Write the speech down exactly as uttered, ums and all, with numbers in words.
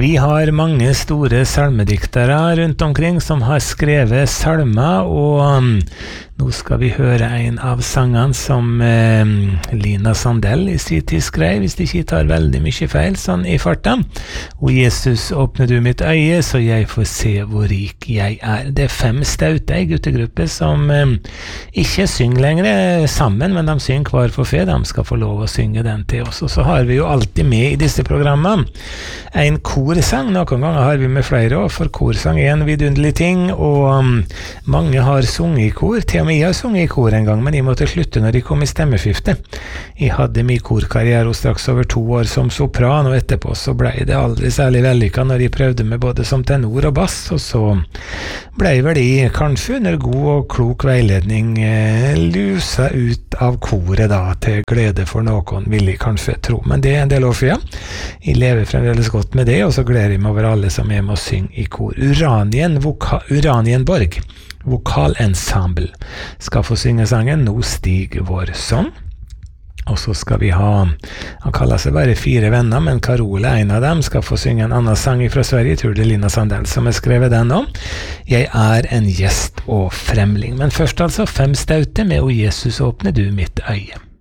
Vi har mange store salmediktere rundt omkring som har skrevet salmer, og um, nå skal vi høre en av sangene som um, Lina Sandell i sin tid skrev, hvis de ikke tar veldig mye feil, sånn i farta. «O Jesus, åpne du mitt øye, så jeg får se hvor rik jeg er». Det er fem stauter i guttegruppe som um, ikke synger lenger sammen, men de synger hver for fe. De skal få lov å synge den til oss. Og så har vi jo alltid med i disse programmene en korsang. Noen ganger har vi med flere også, for korsang er en vidunderlig ting, og um, mange har sunget i kor. Til og med jeg har sunget i kor en gang, men jeg måtte slutte når jeg kom i stemmeskifte. Jeg hadde min korkarriere og straks over to år som sopran, og etterpå så ble det aldri særlig vellykket når jeg prøvde med både som tenor og bass, og så ble vel jeg kanskje under god og klok veiledning eh, lusa ut av koret da, til glede for noen, vil jeg kanskje tro. Men det er en del år siden. Jeg lever fremdeles godt med det, og så gleder jeg meg over alle som er med å synge i kor. Uranien, voka, Uranienborg, vokalensemble, skal få synge sangen «Nå stig vår sånn». Og så skal vi ha, han kaller seg bare Fire venner, men Carola, en av dem, skal få synge en annen sang fra Sverige. Jeg tror det er Lina Sandell som har skrevet den nå. «Jeg er en gjest og fremling». Men først altså fem staute med «O Jesus, åpne du mitt øye».